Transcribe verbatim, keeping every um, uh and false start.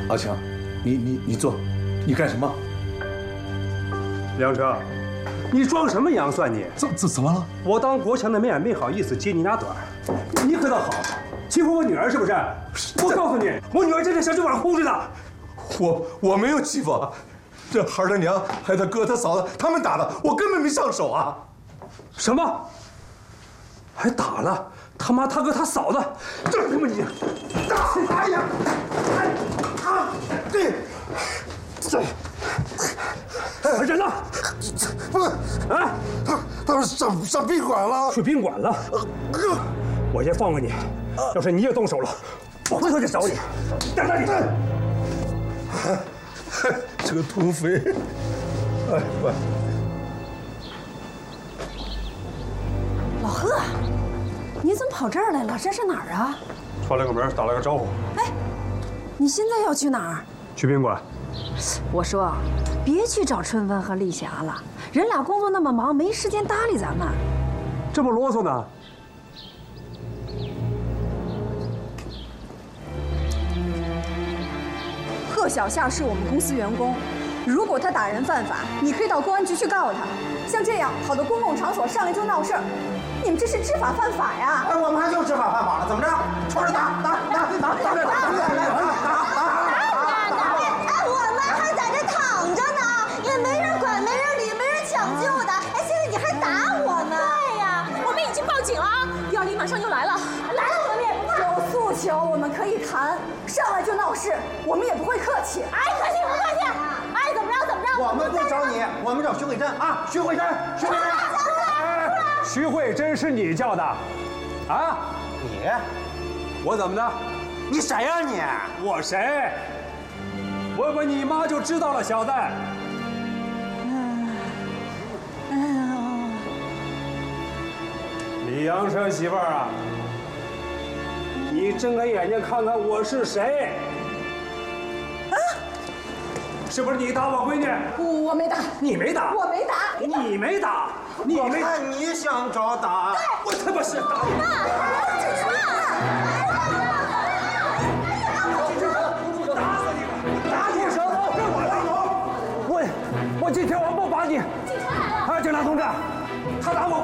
阿强，你你你坐，你干什么？ 梁成，你装什么洋蒜你？ 怎怎怎么了？ 我当国强的面没好意思揭你俩短，你可倒好，欺负我女儿是不是？我告诉你，我女儿真的小酒馆护着呢。 我我没有欺负啊，这孩儿他娘还有他哥他嫂子他们打的，我根本没上手啊。 什么？还打了他妈他哥他嫂子？这他妈你！哎呀！哎啊！对，这。 人呢？ 不是， 啊， 他他们上上宾馆了， 去宾馆了。我先放过你，要是你也动手了，我回头就找你。等等你！ 这个土匪！哎，我老贺，你怎么跑这儿来了？这是哪儿啊？ 串了个门，打了个招呼。 哎，你现在要去哪儿？ 去宾馆。 我说，别去找春芬和丽霞了，人俩工作那么忙，没时间搭理咱们。 这么啰嗦呢？ 贺小夏是我们公司员工，如果他打人犯法，你可以到公安局去告他。像这样跑到公共场所上来就闹事儿，你们这是知法犯法呀！ 哎，我们还就知法犯法了，怎么着？冲着打打打打打打打打打！ 马上就来了，来了我们也不怕。有诉求我们可以谈，上来就闹事，我们也不会客气。哎，客气不客气？哎，怎么着怎么着？ 我们不找你，我们找徐慧珍啊，徐慧珍，徐慧珍。 徐慧珍是你叫的，啊？ 你？ 我怎么的？ 你谁呀你？ 我谁？问问你妈就知道了，小子。李阳生媳妇儿啊，你睁开眼睛看看我是谁？啊？是不是你打我闺女？ 我没打， 你没打， 我没打， 你没打，你没。 我看你想找打。 我他妈是打你！打死你！打你！手头是我的！我我今天我不打你！警察来了！啊，警察同志，他打我。